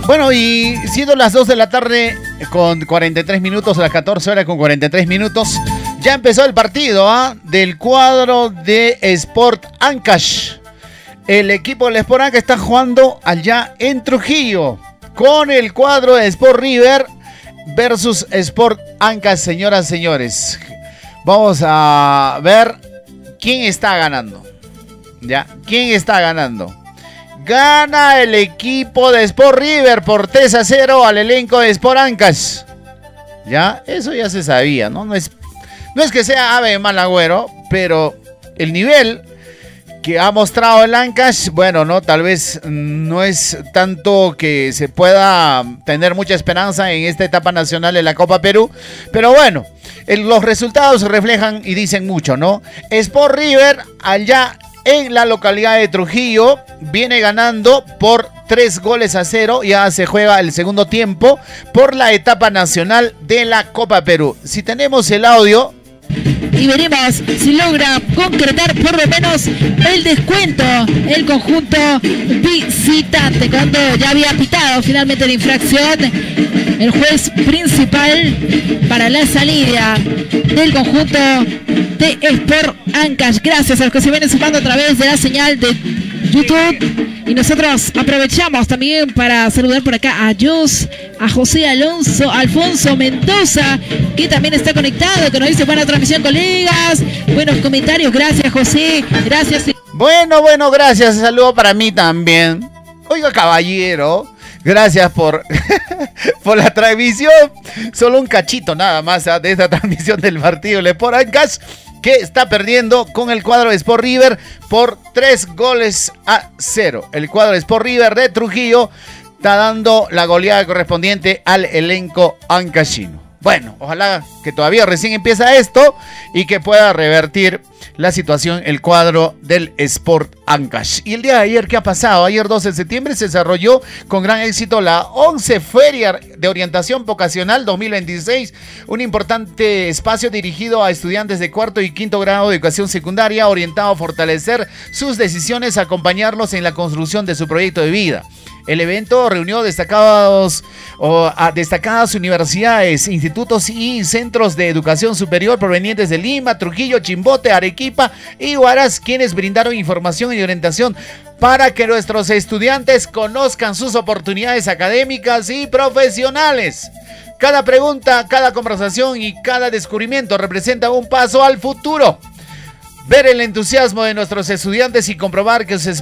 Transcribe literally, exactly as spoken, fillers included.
Bueno, y siendo las dos de la tarde con cuarenta y tres minutos, a las catorce horas con cuarenta y tres minutos, ya empezó el partido ¿eh? del cuadro de Sport Ancash. El equipo del Sport Ancash está jugando allá en Trujillo con el cuadro de Sport River versus Sport Ancash, señoras y señores. Vamos a ver quién está ganando. ¿Ya? ¿Quién está ganando? Gana el equipo de Sport River por tres a cero al elenco de Sport Ancash. Ya, eso ya se sabía, ¿no? No es, no es que sea ave de mal agüero, pero el nivel que ha mostrado el Ancash, bueno, no, tal vez no es tanto que se pueda tener mucha esperanza en esta etapa nacional de la Copa Perú, pero bueno, el, los resultados reflejan y dicen mucho, ¿no? Sport River allá en la localidad de Trujillo viene ganando por tres goles a cero. Ya se juega el segundo tiempo por la etapa nacional de la Copa Perú. Si tenemos el audio y veremos si logra concretar por lo menos el descuento el conjunto visitante, cuando ya había pitado finalmente la infracción el juez principal para la salida del conjunto de Sport Ancash. Gracias a los que se vienen sumando a través de la señal de YouTube. Y nosotros aprovechamos también para saludar por acá a Jus, a José Alonso, Alfonso Mendoza, que también está conectado, que nos dice buena transmisión, colegas, buenos comentarios. Gracias, José, gracias. Bueno, bueno, gracias, saludo para mí también. Oiga, caballero, gracias por, por la transmisión. Solo un cachito nada más ¿eh? de esta transmisión del partido del Sport Ancash, que está perdiendo con el cuadro de Sport River por tres goles a cero. El cuadro de Sport River de Trujillo está dando la goleada correspondiente al elenco ancashino. Bueno, ojalá que todavía recién empieza esto y que pueda revertir la situación el cuadro del Sport Ancash. Y el día de ayer, ¿qué ha pasado? Ayer doce de septiembre se desarrolló con gran éxito la once Feria de Orientación Vocacional dos mil veintiséis, un importante espacio dirigido a estudiantes de cuarto y quinto grado de educación secundaria, orientado a fortalecer sus decisiones, acompañarlos en la construcción de su proyecto de vida. El evento reunió destacados, o, a destacadas universidades, institutos y centros de educación superior provenientes de Lima, Trujillo, Chimbote, Arequipa y Huaraz, quienes brindaron información y orientación para que nuestros estudiantes conozcan sus oportunidades académicas y profesionales. Cada pregunta, cada conversación y cada descubrimiento representa un paso al futuro. Ver el entusiasmo de nuestros estudiantes y comprobar que sus